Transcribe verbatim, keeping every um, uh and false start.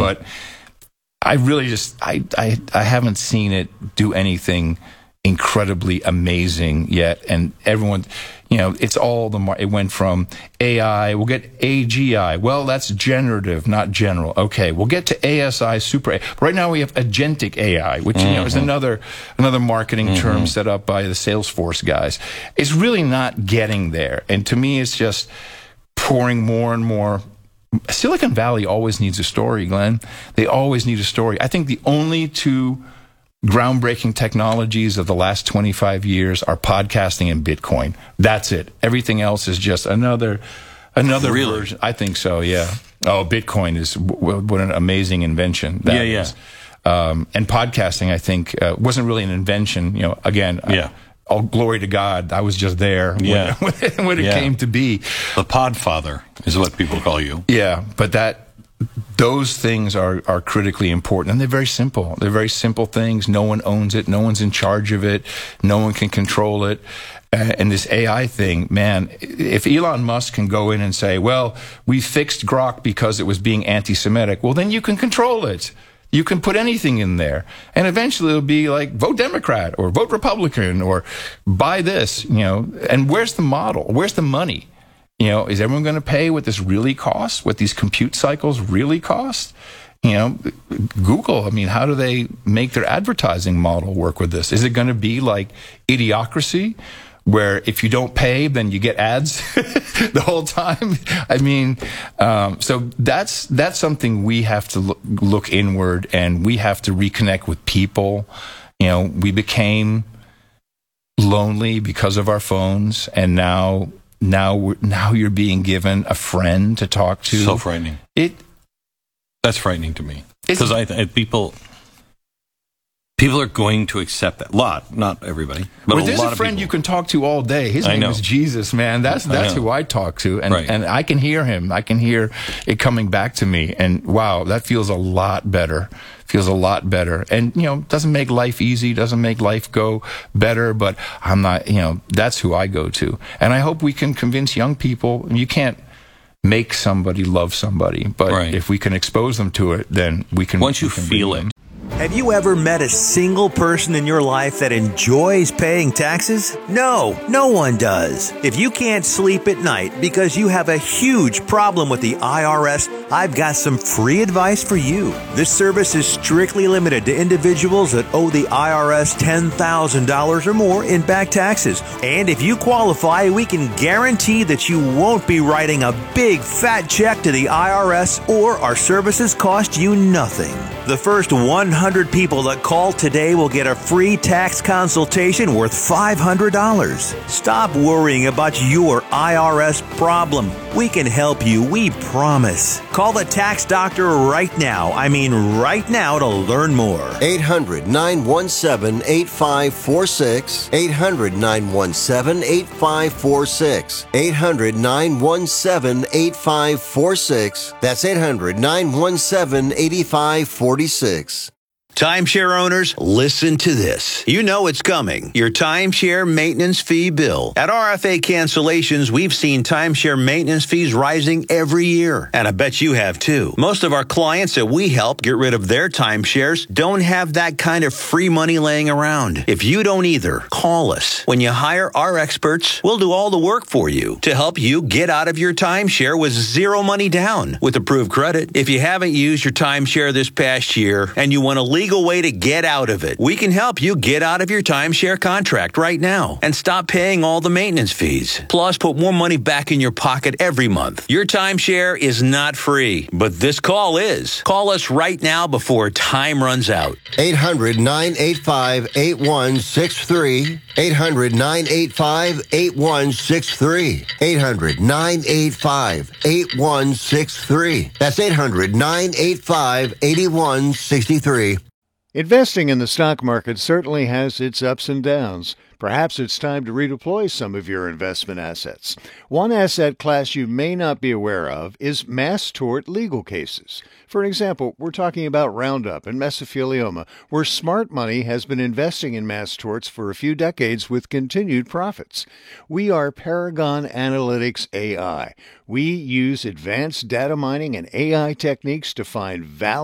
But I really just, I, I, I haven't seen it do anything incredibly amazing yet. And everyone, you know, it's all the, mar- it went from A I, we'll get A G I. Well, that's generative, not general. Okay, we'll get to A S I, super A I. Right now we have agentic A I, which, mm-hmm. you know, is another, another marketing mm-hmm. term set up by the Salesforce guys. It's really not getting there. And to me, it's just pouring more and more. Silicon Valley always needs a story, Glenn. They always need a story. I think the only two groundbreaking technologies of the last twenty-five years are podcasting and Bitcoin. That's it. Everything else is just another another really? version. I think so, yeah. Oh, Bitcoin is w- what an amazing invention that yeah, is. Yeah. Um, and podcasting, I think, uh, wasn't really an invention. You know, again, yeah. Uh, all glory to God, I was just there yeah. when, when it yeah. came to be. The Podfather is what people call you. Yeah, but that those things are, are critically important, and they're very simple. They're very simple things. No one owns it. No one's in charge of it. No one can control it. Uh, and this A I thing, man, if Elon Musk can go in and say, well, we fixed Grok because it was being anti-Semitic, well, then you can control it. You can put anything in there, and eventually it'll be like, vote Democrat or vote Republican or buy this, you know. And where's the model? Where's the money? You know, is everyone going to pay what this really costs, what these compute cycles really cost? You know, Google, I mean, how do they make their advertising model work with this? Is it going to be like Idiocracy, where if you don't pay, then you get ads the whole time? I mean, um, so that's that's something we have to look, look inward, and we have to reconnect with people. You know, we became lonely because of our phones, and now now we're, now you're being given a friend to talk to. So frightening. It that's frightening to me, because I, I people. People are going to accept that. A lot, not everybody, but well, a there's lot a friend of people. you can talk to all day. His I name know. is Jesus, man. That's that's who I talk to, and right. and I can hear him. I can hear it coming back to me, and wow, that feels a lot better. Feels a lot better, and you know, doesn't make life easy, doesn't make life go better. But I'm not, you know, that's who I go to, and I hope we can convince young people. You can't make somebody love somebody, but right. if we can expose them to it, then we can. Once you we can feel it. them. Have you ever met a single person in your life that enjoys paying taxes? No, no one does. If you can't sleep at night because you have a huge problem with the I R S, I've got some free advice for you. This service is strictly limited to individuals that owe the I R S ten thousand dollars or more in back taxes. And if you qualify, we can guarantee that you won't be writing a big fat check to the I R S, or our services cost you nothing. The first one hundred people that call today will get a free tax consultation worth five hundred dollars. Stop worrying about your I R S problem. We can help you, we promise. Call the tax doctor right now. I mean right now to learn more. eight hundred, nine one seven, eight five four six. eight hundred, nine one seven, eight five four six. eight hundred, nine one seven, eight five four six. That's eight hundred, nine one seven, eight five four six. Timeshare owners, listen to this. You know it's coming. Your timeshare maintenance fee bill. At R F A Cancellations, we've seen timeshare maintenance fees rising every year. And I bet you have too. Most of our clients that we help get rid of their timeshares don't have that kind of free money laying around. If you don't either, call us. When you hire our experts, we'll do all the work for you to help you get out of your timeshare with zero money down with approved credit. If you haven't used your timeshare this past year and you want to leave legal way to get out of it. We can help you get out of your timeshare contract right now and stop paying all the maintenance fees. Plus, put more money back in your pocket every month. Your timeshare is not free, but this call is. Call us right now before time runs out. eight hundred, nine eight five, eight one six three. eight hundred, nine eight five, eight one six three. eight hundred, nine eight five, eight one six three. That's eight hundred, nine eight five, eight one six three. Investing in the stock market certainly has its ups and downs. Perhaps it's time to redeploy some of your investment assets. One asset class you may not be aware of is mass tort legal cases. For example, we're talking about Roundup and mesothelioma, where smart money has been investing in mass torts for a few decades with continued profits. We are Paragon Analytics A I. We use advanced data mining and A I techniques to find value